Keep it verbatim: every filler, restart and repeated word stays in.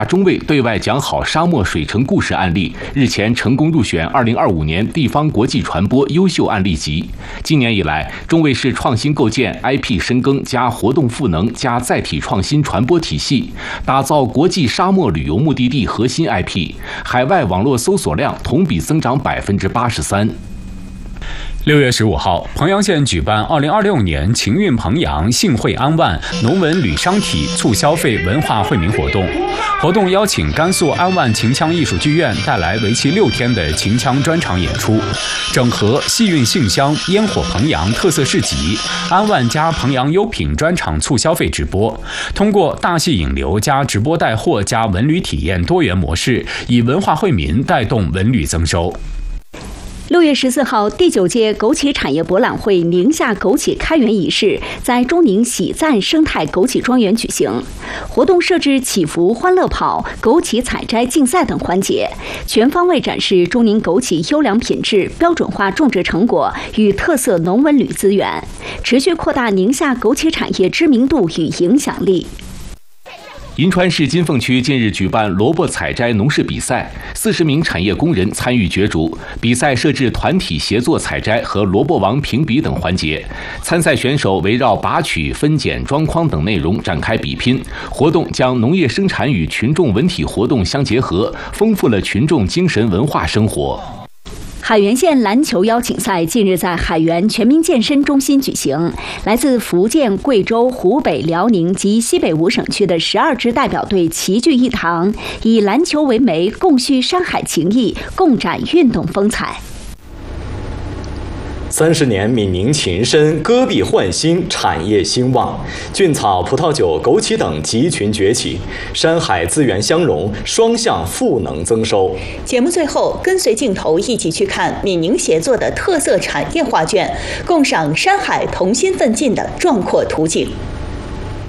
中卫对外讲好沙漠水城故事案例，日前成功入选二零二五年地方国际传播优秀案例集。今年以来，中卫是创新构建 I P 深耕加活动赋能加载体创新传播体系，打造国际沙漠旅游目的地核心 I P， 海外网络搜索量同比增长百分之八十三。 六月十五号，彭阳县举办二零二六年情韵彭阳幸会安万农文旅商体促消费文化惠民活动。活动邀请甘肃安万秦腔艺术剧院带来为期六天的秦腔专场演出，整合戏韵杏香、烟火彭阳特色市集、安万加彭阳优品专场促消费直播，通过大戏引流加直播带货加文旅体验多元模式，以文化惠民带动文旅增收。 六月十四号，第九届枸杞产业博览会宁夏枸杞开园仪式在中宁喜赞生态枸杞庄园举行。活动设置祈福、欢乐跑、枸杞采摘竞赛等环节，全方位展示中宁枸杞优良品质、标准化种植成果与特色农文旅资源，持续扩大宁夏枸杞产业知名度与影响力。 银川市金凤区近日举办萝卜采摘农事比赛，四十名产业工人参与角逐。比赛设置团体协作采摘和萝卜王评比等环节，参赛选手围绕拔取、分拣、装筐等内容展开比拼。活动将农业生产与群众文体活动相结合，丰富了群众精神文化生活。 海原县篮球邀请赛近日在海原全民健身中心举行，来自福建、贵州、湖北、辽宁及西北五省区的十二支代表队齐聚一堂，以篮球为媒，共叙山海情谊，共展运动风采。 三十年闽宁秦深，戈壁焕新，产业兴旺，菌草、葡萄酒、枸杞等集群崛起，山海资源相融，双向赋能增收。 节目最后，跟随镜头一起去看闽宁协作的特色产业画卷，共赏山海同心奋进的壮阔图景。